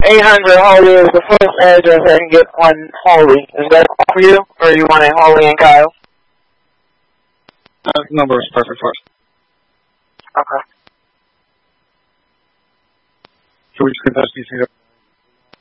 800 Holly is the first address I can get on Holly. Is that for you, or you want it Holly and Kyle? Number is perfect for us. Okay. Should we just get those things up?